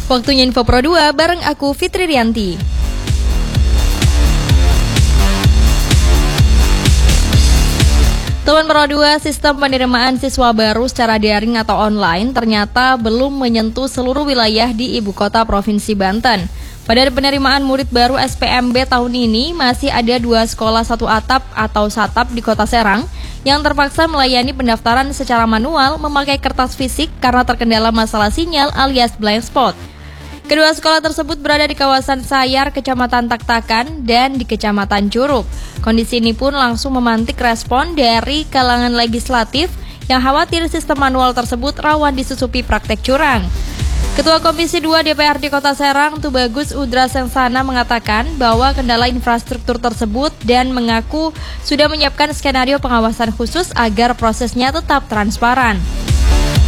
Waktunya Info Pro 2 bareng aku Fitri Rianti. Teman Pro 2, sistem penerimaan siswa baru secara daring atau online ternyata belum menyentuh seluruh wilayah di ibu kota Provinsi Banten. Pada penerimaan murid baru SPMB tahun ini, masih ada 2 sekolah satu atap atau SATAP di Kota Serang yang terpaksa melayani pendaftaran secara manual memakai kertas fisik karena terkendala masalah sinyal alias blind spot. Kedua sekolah tersebut berada di kawasan Sayar, Kecamatan Taktakan, dan di Kecamatan Curug. Kondisi ini pun langsung memantik respon dari kalangan legislatif yang khawatir sistem manual tersebut rawan disusupi praktek curang. Ketua Komisi 2 DPRD Kota Serang, Tubagus Udra Sensana mengatakan bahwa kendala infrastruktur tersebut dan mengaku sudah menyiapkan skenario pengawasan khusus agar prosesnya tetap transparan.